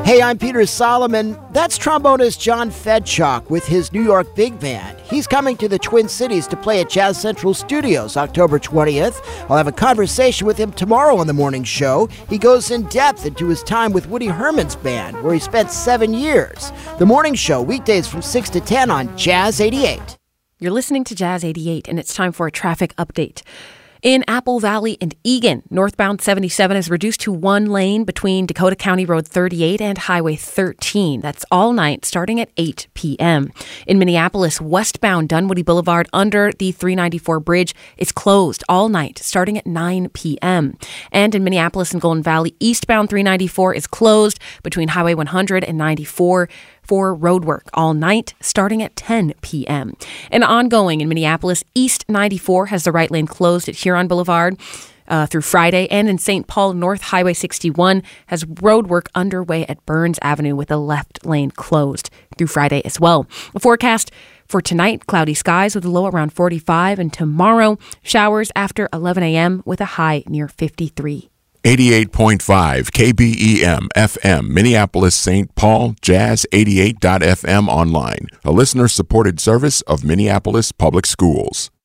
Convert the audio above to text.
Hey, I'm Peter Solomon. That's trombonist John Fedchock with his New York Big Band. He's coming to the Twin Cities to play at Jazz Central Studios October 20th. I'll have a conversation with him tomorrow on the morning show. He goes in depth into his time with Woody Herman's band, where he spent 7 years. The morning show, weekdays from 6 to 10 on Jazz 88. You're listening to Jazz 88, and it's time for a traffic update. In Apple Valley and Eagan, northbound 77 is reduced to one lane between Dakota County Road 38 and Highway 13. That's all night, starting at 8 p.m. In Minneapolis, westbound Dunwoody Boulevard under the 394 bridge is closed all night, starting at 9 p.m. And in Minneapolis and Golden Valley, eastbound 394 is closed between Highway 100 and 94 for roadwork all night, starting at 10 p.m. And ongoing in Minneapolis, East 94 has the right lane closed at Huron Boulevard through Friday, and in St. Paul, North Highway 61 has roadwork underway at Burns Avenue with the left lane closed through Friday as well. A forecast for tonight, cloudy skies with a low around 45, and tomorrow, showers after 11 a.m. with a high near 53. 88.5 KBEM FM, Minneapolis, St. Paul, Jazz88.fm online, a listener-supported service of Minneapolis Public Schools.